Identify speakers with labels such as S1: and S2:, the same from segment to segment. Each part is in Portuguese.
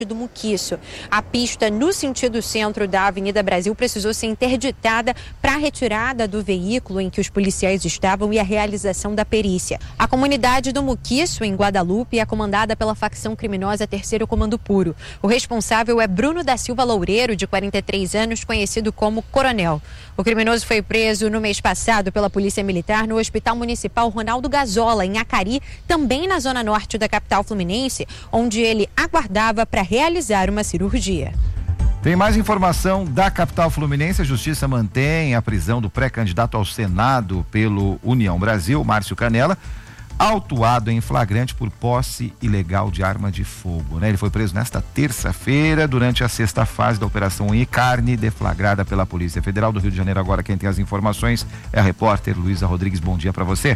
S1: do Muquiço. A pista no sentido centro da Avenida Brasil precisou ser interditada para a retirada do veículo em que os policiais estavam e a realização da perícia. A comunidade do Muquiço, em Guadalupe, é comandada pela facção criminosa Terceiro Comando Puro. O responsável é Bruno da Silva Loureiro, de 43 anos, conhecido como Coronel. O criminoso foi preso no mês passado pela Polícia Militar no Hospital Municipal Ronaldo Gazola, em Acari, também na zona norte da capital fluminense, onde ele aguardava para realizar uma cirurgia.
S2: Tem mais informação da capital fluminense. A justiça mantém a prisão do pré-candidato ao Senado pelo União Brasil, Márcio Canela, autuado em flagrante por posse ilegal de arma de fogo, né? Ele foi preso nesta terça-feira durante a sexta fase da Operação Unha e Carne, deflagrada pela Polícia Federal do Rio de Janeiro. Agora quem tem as informações é a repórter Luísa Rodrigues. Bom dia para você.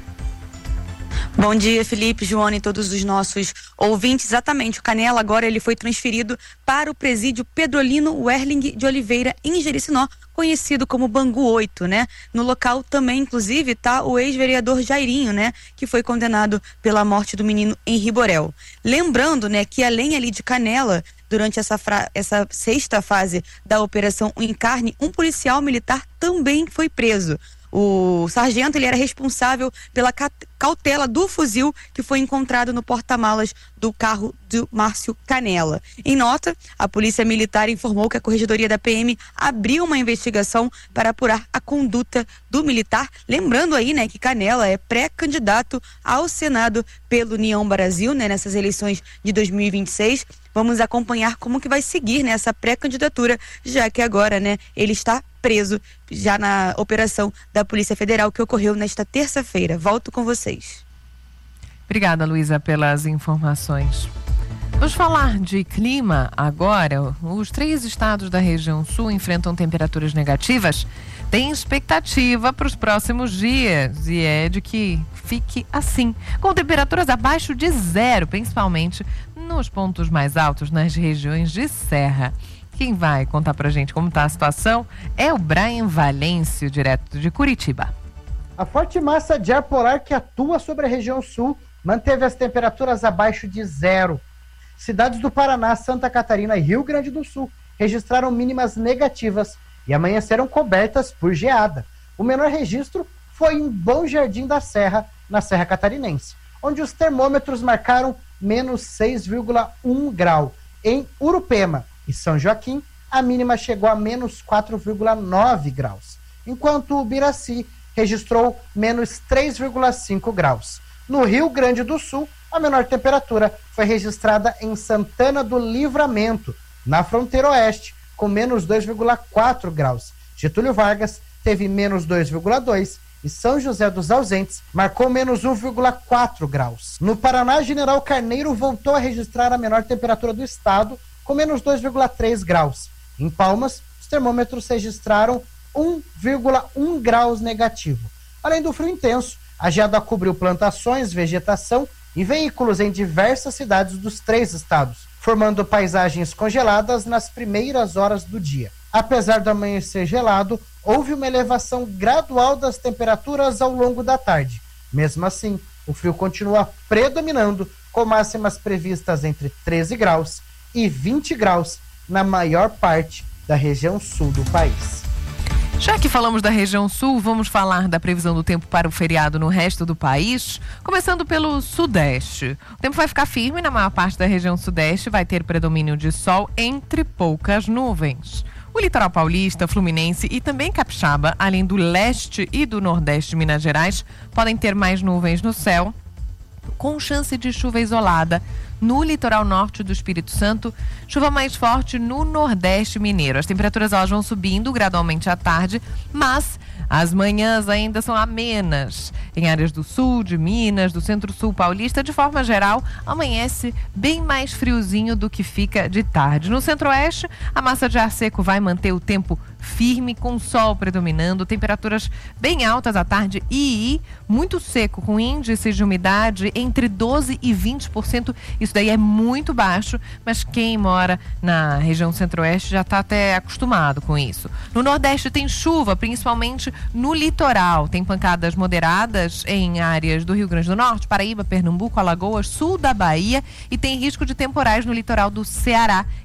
S3: Bom dia, Felipe, Joana e todos os nossos ouvintes. Exatamente, o Canela agora ele foi transferido para o presídio Pedrolino Werling de Oliveira, em Jericinó, conhecido como Bangu 8, né? No local também, inclusive, está o ex-vereador Jairinho, né? Que foi condenado pela morte do menino Henri Borel. Lembrando, né, que além ali de Canela, durante essa sexta fase da Operação Unha e Carne, um policial militar também foi preso. O sargento ele era responsável pela cautela do fuzil que foi encontrado no porta-malas do carro do Márcio Canela. Em nota, a Polícia Militar informou que a Corregedoria da PM abriu uma investigação para apurar a conduta do militar. Lembrando aí, né, que Canela é pré-candidato ao Senado pelo União Brasil, né, nessas eleições de 2026. Vamos acompanhar como que vai seguir nessa pré-candidatura, já que agora, né, ele está preso já na operação da Polícia Federal que ocorreu nesta terça-feira. Volto com vocês.
S4: Obrigada, Luísa, pelas informações. Vamos falar de clima agora. Os 3 estados da região sul enfrentam temperaturas negativas. Tem expectativa para os próximos dias e é de que fique assim, com temperaturas abaixo de 0, principalmente nos pontos mais altos, nas regiões de serra. Quem vai contar pra gente como está a situação é o Brian Valêncio, direto de Curitiba.
S5: A forte massa de ar polar que atua sobre a região sul manteve as temperaturas abaixo de 0. Cidades do Paraná, Santa Catarina e Rio Grande do Sul registraram mínimas negativas e amanheceram cobertas por geada. O menor registro foi em Bom Jardim da Serra, na Serra Catarinense, onde os termômetros marcaram menos 6,1 grau. Em Urupema e São Joaquim, a mínima chegou a menos 4,9 graus, enquanto o Biraci registrou menos 3,5 graus. No Rio Grande do Sul, a menor temperatura foi registrada em Santana do Livramento, na fronteira oeste, com menos 2,4 graus. Getúlio Vargas teve menos 2,2 e São José dos Ausentes marcou menos 1,4 graus. No Paraná, General Carneiro voltou a registrar a menor temperatura do estado, com menos 2,3 graus. Em Palmas, os termômetros registraram 1,1 graus negativo. Além do frio intenso, a geada cobriu plantações, vegetação e veículos em diversas cidades dos 3 estados, formando paisagens congeladas nas primeiras horas do dia. Apesar do amanhecer gelado, houve uma elevação gradual das temperaturas ao longo da tarde. Mesmo assim, o frio continua predominando, com máximas previstas entre 13 graus e 20 graus na maior parte da região sul do país.
S4: Já que falamos da região sul, vamos falar da previsão do tempo para o feriado no resto do país, começando pelo sudeste. O tempo vai ficar firme na maior parte da região sudeste, vai ter predomínio de sol entre poucas nuvens. O litoral paulista, fluminense e também capixaba, além do leste e do nordeste de Minas Gerais, podem ter mais nuvens no céu, com chance de chuva isolada no litoral norte do Espírito Santo, chuva mais forte no nordeste mineiro. As temperaturas elas vão subindo gradualmente à tarde, mas as manhãs ainda são amenas. Em áreas do sul, de Minas, do centro-sul paulista, de forma geral, amanhece bem mais friozinho do que fica de tarde. No centro-oeste, a massa de ar seco vai manter o tempo firme, com sol predominando, temperaturas bem altas à tarde e muito seco, com índices de umidade entre 12% e 20%. Isso daí é muito baixo, mas quem mora na região centro-oeste já está até acostumado com isso. No nordeste tem chuva, principalmente no litoral. Tem pancadas moderadas em áreas do Rio Grande do Norte, Paraíba, Pernambuco, Alagoas, sul da Bahia e tem risco de temporais no litoral do Ceará